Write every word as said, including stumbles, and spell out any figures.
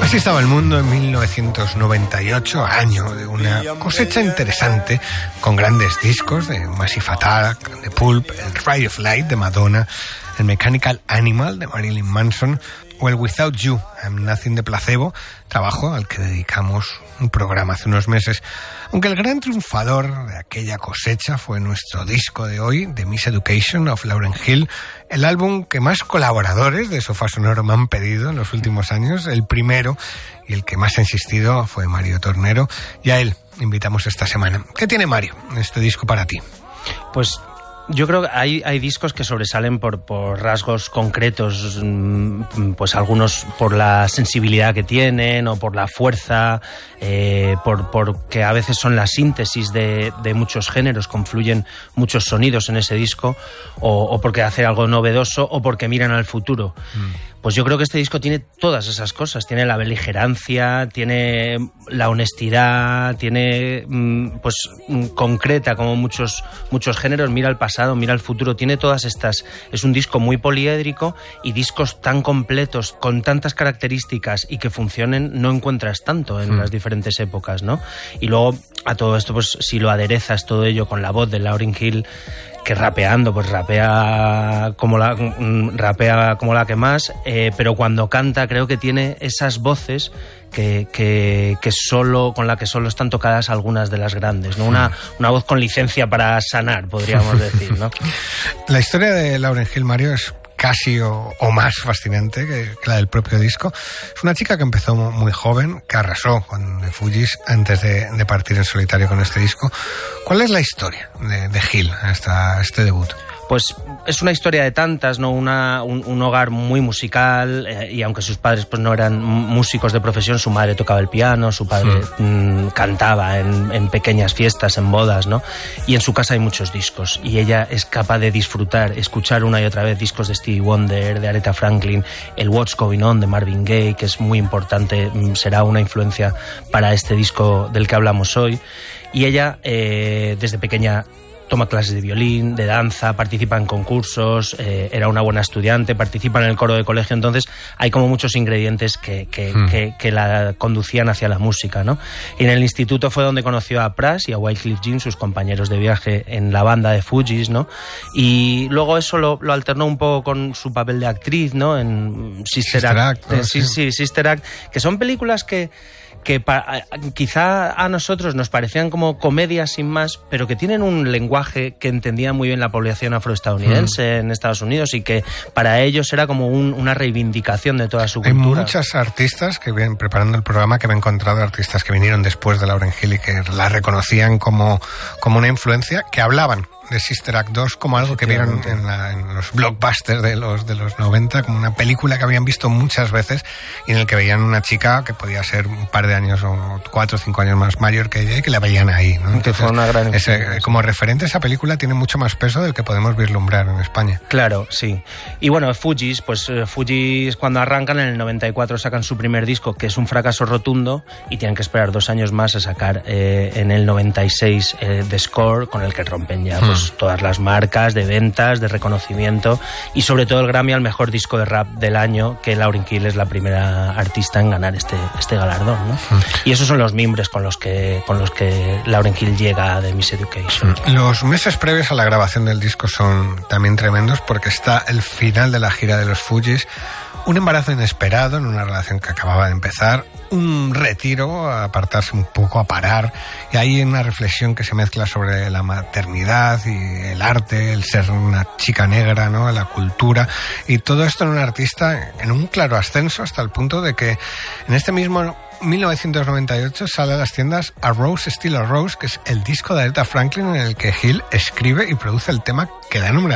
Así estaba el mundo en mil novecientos noventa y ocho, año de una cosecha interesante, con grandes discos de Massive Attack, de Pulp, el Ray of Light de Madonna, el Mechanical Animal de Marilyn Manson o el Without You, I'm Nothing de Placebo, trabajo al que dedicamos un programa hace unos meses. Aunque el gran triunfador de aquella cosecha fue nuestro disco de hoy, The Miseducation of Lauryn Hill, el álbum que más colaboradores de Sofá Sonoro me han pedido en los últimos años, el primero y el que más ha insistido fue Mario Tornero, y a él invitamos esta semana. ¿Qué tiene Mario en este disco para ti? Pues yo creo que hay, hay discos que sobresalen por, por rasgos concretos, pues algunos por la sensibilidad que tienen o por la fuerza, eh, por, por que a veces son la síntesis de, de muchos géneros, confluyen muchos sonidos en ese disco, o, o porque hace algo novedoso o porque miran al futuro. Mm. Pues yo creo que este disco tiene todas esas cosas, tiene la beligerancia, tiene la honestidad, tiene pues concreta como muchos, muchos géneros, mira al pasado, mira al futuro, tiene todas estas. Es un disco muy poliédrico, y discos tan completos, con tantas características y que funcionen, no encuentras tanto en mm. las diferentes épocas, ¿no? Y luego a todo esto, pues si lo aderezas todo ello con la voz de Lauryn Hill, que rapeando, pues rapea como la, rapea como la que más, eh, pero cuando canta creo que tiene esas voces que, que, que solo, con la que solo están tocadas algunas de las grandes, ¿no? Una, una voz con licencia para sanar, podríamos decir, ¿no? La historia de Lauryn Hill, Mario, es casi o, o más fascinante que, que la del propio disco. Es una chica que empezó muy joven, que arrasó con The Fugees antes de, de partir en solitario con este disco. ¿Cuál es la historia de, de Hill hasta este debut? Pues es una historia de tantas, ¿no? Una, un, un hogar muy musical, eh, y aunque sus padres pues no eran músicos de profesión, su madre tocaba el piano, su padre sí. mmm, cantaba en, en pequeñas fiestas, en bodas, ¿no? Y en su casa hay muchos discos, y ella es capaz de disfrutar, escuchar una y otra vez discos de Stevie Wonder, de Aretha Franklin, el What's Going On de Marvin Gaye, que es muy importante, será una influencia para este disco del que hablamos hoy. Y ella, eh, desde pequeña, toma clases de violín, de danza, participa en concursos, eh, era una buena estudiante, participa en el coro de colegio, entonces hay como muchos ingredientes que, que, hmm. que, que la conducían hacia la música, ¿no? Y en el instituto fue donde conoció a Pras y a Wyclef Jean, sus compañeros de viaje en la banda de Fugees, ¿no? Y luego eso lo, lo alternó un poco con su papel de actriz, ¿no? En Sister, Sister Act, Act, ¿no? sí, sí, Sister Act, que son películas que que para, quizá a nosotros nos parecían como comedias sin más, pero que tienen un lenguaje que entendía muy bien la población afroestadounidense mm. en Estados Unidos, y que para ellos era como un, una reivindicación de toda su cultura. Hay muchas artistas que vienen preparando el programa, que me he encontrado artistas que vinieron después de Lauryn Hill y que la reconocían como, como una influencia, que hablaban de Sister Act dos como algo que vieron en, la, en los blockbusters de los de los noventa, como una película que habían visto muchas veces, y en el que veían una chica que podía ser un par de años o cuatro o cinco años más mayor que ella, y que la veían ahí, ¿no? Entonces, que fue una gran ese, como referente, esa película tiene mucho más peso del que podemos vislumbrar en España. Claro, sí. Y bueno, Fugees, pues uh, Fugees cuando arrancan en el noventa y cuatro sacan su primer disco, que es un fracaso rotundo, y tienen que esperar dos años más a sacar eh, en el noventa y seis eh, The Score, con el que rompen ya hmm. pues, todas las marcas de ventas, de reconocimiento, y sobre todo el Grammy al mejor disco de rap del año, que Lauryn Hill es la primera artista en ganar este, este galardón, ¿no? Mm. Y esos son los mimbres con los que, con los que Lauryn Hill llega a The Miseducation. Mm. Los meses previos a la grabación del disco son también tremendos, porque está el final de la gira de los Fugees, un embarazo inesperado en una relación que acababa de empezar, un retiro, a apartarse un poco, a parar, y hay una reflexión que se mezcla sobre la maternidad y el arte, el ser una chica negra, ¿no? La cultura, y todo esto en un artista en un claro ascenso, hasta el punto de que en este mismo mil novecientos noventa y ocho sale a las tiendas A Rose Still a Rose, que es el disco de Aretha Franklin en el que Hill escribe y produce el tema que da nombre